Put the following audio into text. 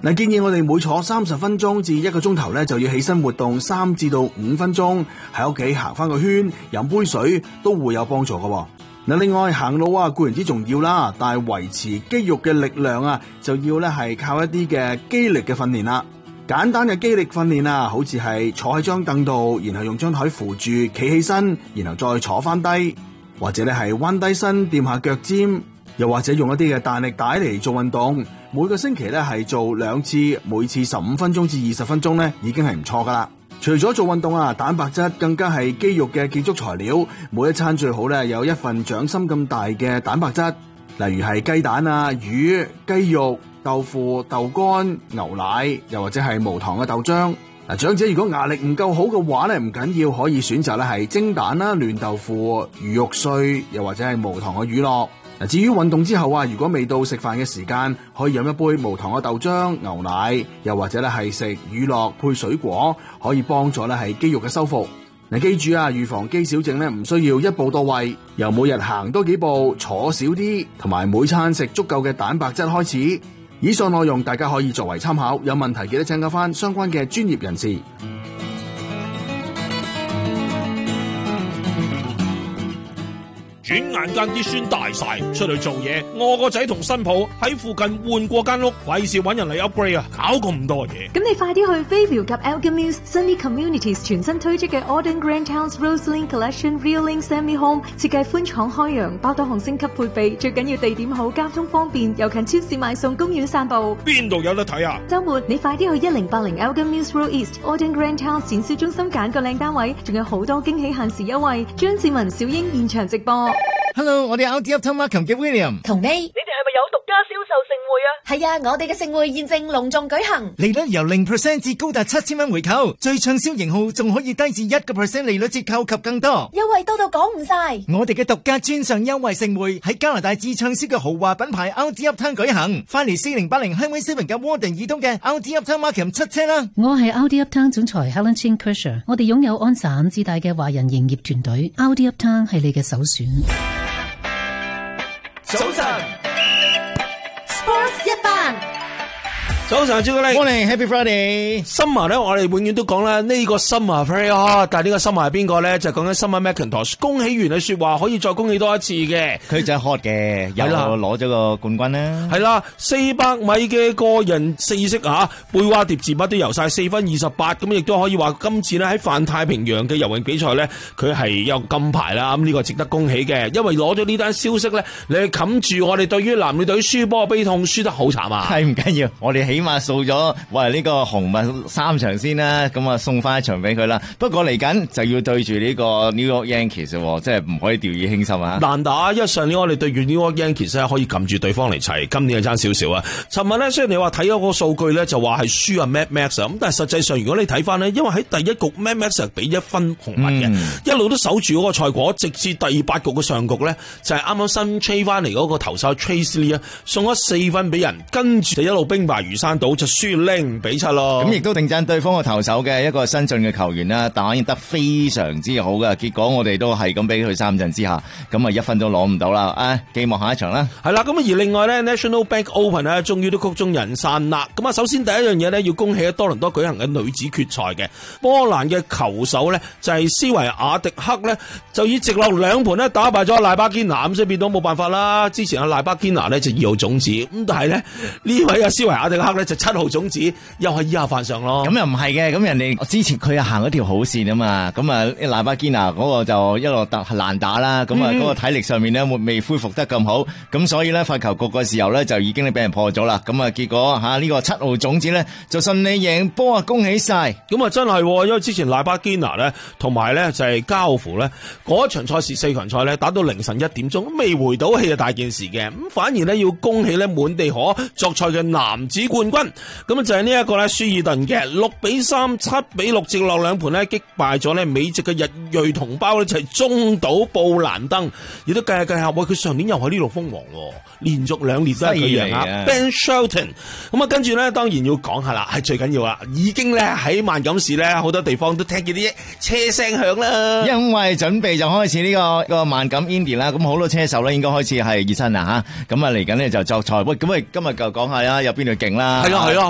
嗱，建議我哋每坐30分鐘至1個鐘頭咧，就要起身活動3至到5分鐘，喺屋企行翻個圈，飲杯水都會有幫助㗎。嗱，另外行路啊固然之重要啦，但係維持肌肉嘅力量啊，就要咧係靠一啲嘅肌力嘅訓練啦。簡單嘅肌力訓練啊，好似係坐喺張凳度，然後用張台扶住，企起身，然後再坐翻低，或者咧係彎低身掂下腳尖，又或者用一啲嘅彈力帶嚟做運動。每個星期咧係做2次，每次15分鐘至20分鐘咧，已經係唔錯噶啦。除咗做運動啊，蛋白質更加係肌肉嘅建築材料。每一餐最好咧有一份掌心咁大嘅蛋白質，例如係雞蛋啊、魚、雞肉、豆腐、豆乾、牛奶，又或者係無糖嘅豆漿。嗱，長者如果牙力唔夠好嘅話咧，唔緊要，可以選擇咧係蒸蛋啦、嫩豆腐、魚肉碎，又或者係無糖嘅乳酪。嗱，至於運動之後啊，如果未到食飯嘅時間，可以飲一杯無糖嘅豆漿、牛奶，又或者咧係食乳酪配水果，可以幫助咧係肌肉嘅修復。嗱，記住啊，預防肌少症咧唔需要一步到位，由每日行多幾步、坐少啲，同埋每餐食足夠嘅蛋白質開始。以上內容大家可以作為參考，有問題記得請教翻相關嘅專業人士。 轉眼間啲孫大晒，出去做嘢，我個仔同新抱喺附近換過間屋，費事揾人嚟 upgrade 啊，搞咁多嘢。 咁你快啲去 Bayview 及 Elgin Mills Sunny Communities 全新推出嘅 Auden Grand House Roseland Collection Real Link Semi Home， 設計寬敞開揚，包多項升級配備，最緊要地點好，交通方便，又近超市買餸、公園散步。 邊度有得睇啊？ 週末你快啲去1080 Elgin Mills Road East Auden Grand House 展銷中心揀個靚單位，仲有好多驚喜限時優惠。張志文、小英現場直播。 Hello， 我哋 RD Uptown Markham 嘅 William。 同你哋係咪有獨家銷售盛會啊？係啊，我哋嘅盛會現正隆重舉行， 利率由 0% 至高達7000蚊回購，最暢銷型號仲可以低至1% 利率折扣及更多， 優惠多到講唔晒。 我哋嘅獨家專上優惠盛會喺加拿大至暢銷嘅豪華品牌 RD Uptown 舉行，快嚟4080 Highway 7嘅 Warden 以東嘅 RD Uptown Markham 出車啦！ 我係 RD Uptown 總裁 Helen Chin Kersher， 我哋擁有安省至大嘅華人營業團隊 ，RD Uptown 係你嘅首選。 早晨 Sports 一番。 早晨，朱古力 Morning Happy Friday。 Summer 咧，我哋永遠都講啦，呢個 Summer very hot， 但係呢個 Summer 係邊個咧？就講緊 Summer McIntosh， 恭喜完嘅說話可以再恭喜多一次嘅。 佢就係 hot 嘅，又攞咗個冠軍啦。 係啦，400米嘅個人4式啊，背蛙蝶字乜都游晒4分28，咁亦都可以話今次咧喺泛太平洋嘅游泳比賽咧，佢係有金牌啦。咁呢個值得恭喜嘅，因為攞咗呢單消息咧，你冚住我哋對於男女隊輸波嘅悲痛，輸得好慘啊！ 係唔緊要，我哋起碼掃咗為呢個紅襪3場先啦，咁啊送翻1場俾佢啦。不過嚟緊就要對住呢個 New York Yankees， 即係唔可以掉以輕心啊！ 難打，因為上年我哋對住 New York Yankees 咧可以撳住對方嚟齊，今年係爭少少啊！尋日咧雖然你話睇咗個數據咧就話係輸啊 Mad Max 啊，咁但係實際上如果你睇翻咧，因為喺第一局 Mad Max 係俾1分紅襪嘅，一路都守住嗰個賽果，直至第8局嘅上局咧就係啱啱新 trade 翻嚟嗰個投手 Trace Lee 啊，送咗4分俾人，跟住就一路兵敗如山倒，就輸0-7咯。 咁亦都定讚對方個投手嘅一個新進嘅球員啦，打得非常之好嘅，結果我哋都係咁俾佢3陣之下，咁啊1分都攞唔到啦。寄望下一場啦。係啦，咁而另外咧 National Bank Open 咧，終於都曲終人散啦。咁啊，首先第一樣嘢咧，要恭喜喺多倫多舉行嘅女子決賽嘅波蘭嘅球手咧，就係斯維亞迪克咧，就以直落2盤咧打敗咗賴巴堅拿，咁所以變到冇辦法啦。之前阿賴巴堅拿咧就2號種子，咁但係咧呢位阿斯維亞迪克咧就7號種子，又係以下犯上咯。 咁又唔係嘅，咁人哋之前佢又行咗條好線啊嘛，咁啊賴巴堅拿嗰個就一路難打啦，咁啊嗰個體力上面咧未恢復得咁好，咁所以咧發球局嘅時候咧就已經俾人破咗啦。咁啊結果呢個7號種子咧就順利贏波啊，恭喜晒！ 咁啊真係，因為之前賴巴堅拿咧同埋咧就係交付咧嗰場賽事4強賽咧打到凌晨1點鐘未回到氣，係大件事嘅。咁反而咧要恭喜咧滿地可作賽嘅男子冠軍，咁啊就係呢一個咧舒爾頓嘅6-3、7-6直落2盤咧擊敗咗咧美籍嘅日裔同胞咧就係中島布蘭登，亦都計下喂佢上年又喺呢度封王喎，連續2年都係佢贏啊 Ben Shelton。咁啊跟住咧當然要講下啦，係最緊要啦，已經咧喺萬錦市咧好多地方都聽見啲車聲響啦， 因為準備就開始呢個萬錦 Indy 啦，咁好多車手咧應該開始係熱身啦吓，咁啊嚟緊咧就作賽。喂，咁啊今日就講下啦，有邊度勁啦？ 係啊。